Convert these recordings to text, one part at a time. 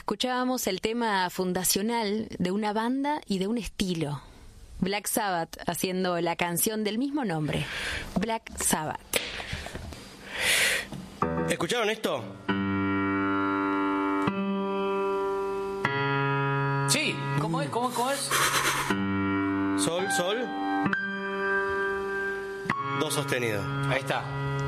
Escuchábamos el tema fundacional de una banda y de un estilo. Black Sabbath haciendo la canción del mismo nombre, Black Sabbath. ¿Escucharon esto? Sí, ¿cómo es? ¿Cómo es? Sol, sol. Do sostenido. Ahí está.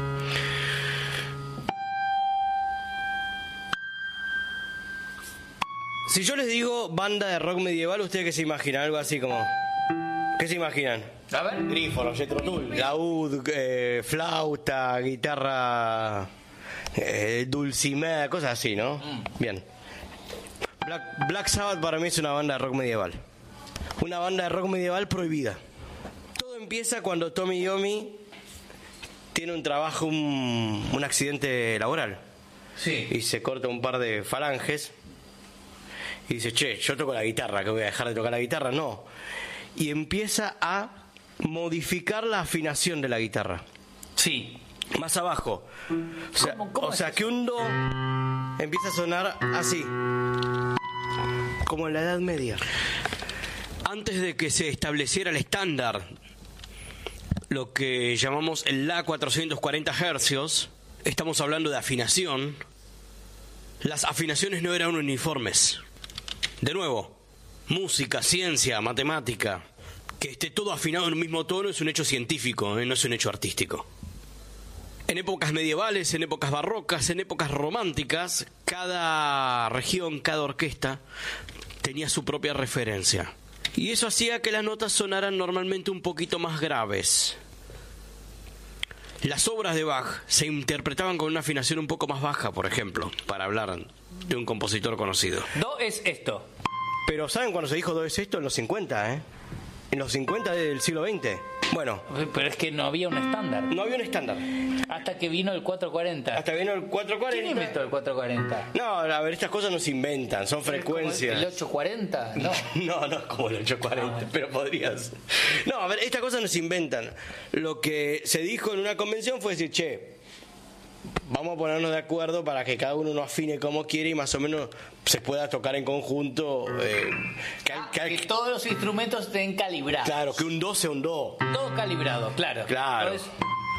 Si yo les digo banda de rock medieval, ¿ustedes qué se imaginan? Algo así como... ¿Qué se imaginan? A ver. Grifo, Jethro Tull, laúd, flauta, guitarra, dulcimer, cosas así, ¿no? Bien. Black Sabbath para mí es una banda de rock medieval. Una banda de rock medieval prohibida. Todo empieza cuando Tommy Iommi tiene un trabajo, un accidente laboral. Sí. Y se corta un par de falanges. Y dice, che, yo toco la guitarra, ¿que voy a dejar de tocar la guitarra? No. Y empieza a modificar la afinación de la guitarra. Sí. Más abajo. O sea que un do empieza a sonar así. Como en la Edad Media. Antes de que se estableciera el estándar, lo que llamamos el La 440 Hz, estamos hablando de afinación. Las afinaciones no eran uniformes. De nuevo, música, ciencia, matemática, que esté todo afinado en un mismo tono es un hecho científico, no es un hecho artístico. En épocas medievales, en épocas barrocas, en épocas románticas, cada región, cada orquesta tenía su propia referencia. Y eso hacía que las notas sonaran normalmente un poquito más graves. Las obras de Bach se interpretaban con una afinación un poco más baja, por ejemplo, para hablar de un compositor conocido. Do es esto. Pero ¿saben cuándo se dijo do es esto? En los 50, ¿eh? En los 50 del siglo XX. Bueno. Pero es que no había un estándar. No había un estándar. Hasta que vino el 440. Hasta que vino el 440. ¿Quién inventó el 440? No, a ver, estas cosas no se inventan, son frecuencias. ¿El 840? No. No es como el 840, pero podrías. No, a ver, estas cosas no se inventan. Lo que se dijo en una convención fue decir, che, vamos a ponernos de acuerdo para que cada uno afine como quiere y más o menos se pueda tocar en conjunto. Que todos los instrumentos estén calibrados. Claro, que un do sea un do. Todo calibrado, claro. Claro. Entonces,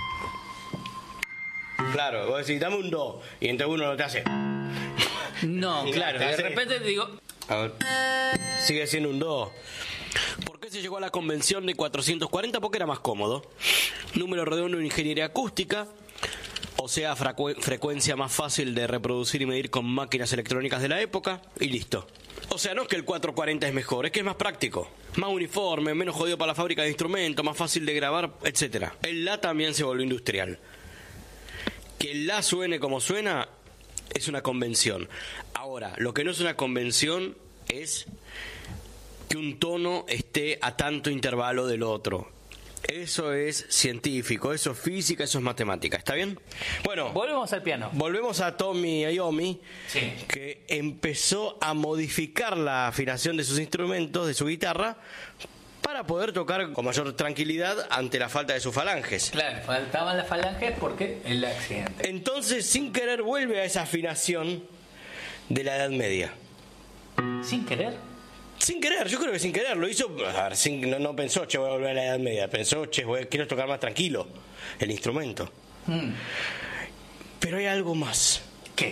claro, vos decís, dame un do, y entonces uno no te hace. no, claro. De repente te digo... A ver, sigue siendo un do. ¿Por qué se llegó a la convención de 440? Porque era más cómodo. Número redondo en ingeniería acústica. O sea, frecuencia más fácil de reproducir y medir con máquinas electrónicas de la época, y listo. O sea, no es que el 440 es mejor, es que es más práctico, más uniforme, menos jodido para la fábrica de instrumentos, más fácil de grabar, etc. El La también se volvió industrial. Que el La suene como suena es una convención. Ahora, lo que no es una convención es que un tono esté a tanto intervalo del otro. Eso es científico, eso es física, eso es matemática, ¿está bien? Bueno, volvemos al piano. Volvemos a Tommy Iommi, sí, que empezó a modificar la afinación de sus instrumentos, de su guitarra, para poder tocar con mayor tranquilidad ante la falta de sus falanges. Claro, faltaban las falanges porque el accidente. Entonces, sin querer, vuelve a esa afinación de la Edad Media. ¿Sin querer? Sin querer, yo creo que sin querer. Lo hizo, a ver, no pensó, che, voy a volver a la Edad Media. Pensó, che, quiero tocar más tranquilo el instrumento. Pero hay algo más. ¿Qué?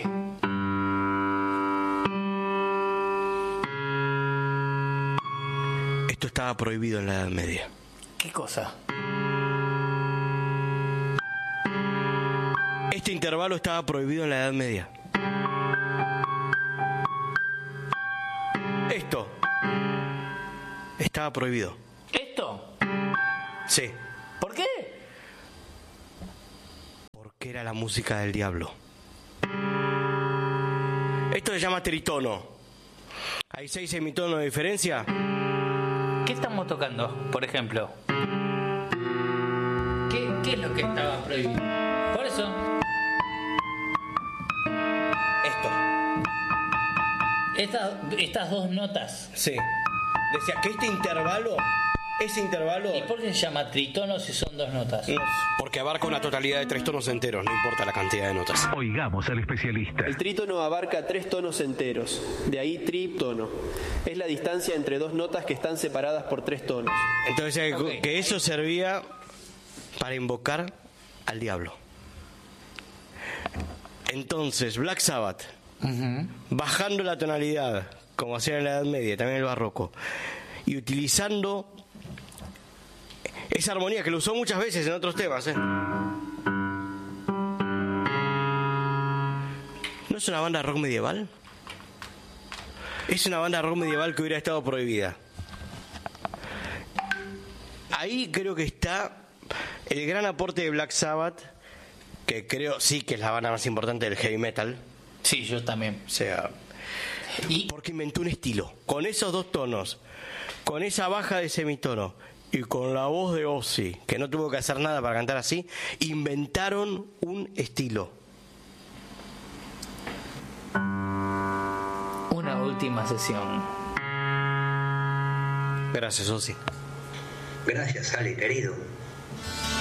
Esto estaba prohibido en la Edad Media. ¿Qué cosa? Este intervalo estaba prohibido en la Edad Media. Esto estaba prohibido. ¿Esto? Sí. ¿Por qué? Porque era la música del diablo. Esto se llama tritono. ¿Hay 6 semitonos de diferencia? ¿Qué estamos tocando, por ejemplo? ¿Qué es lo que estaba prohibido? Por eso. Esto. Estas dos notas. Sí. Decía que este intervalo ese intervalo... ¿Y por qué se llama tritono si son 2 notas? Porque abarca una totalidad de 3 tonos enteros, no importa la cantidad de notas. Oigamos al especialista. El trítono abarca 3 tonos enteros, de ahí tritono. Es la distancia entre 2 notas que están separadas por 3 tonos. Entonces, que eso servía para invocar al diablo. Entonces, Black Sabbath, bajando la tonalidad, como hacía en la Edad Media, también en el Barroco, y utilizando esa armonía que lo usó muchas veces en otros temas, ¿No es una banda rock medieval? Es una banda rock medieval que hubiera estado prohibida. Ahí creo que está el gran aporte de Black Sabbath, que creo sí que es la banda más importante del heavy metal. Sí, yo también. O sea, porque inventó un estilo, con esos 2 tonos, con esa baja de semitono y con la voz de Ozzy, que no tuvo que hacer nada para cantar así, inventaron un estilo. Una última sesión. Gracias, Ozzy. Gracias, Ale, querido.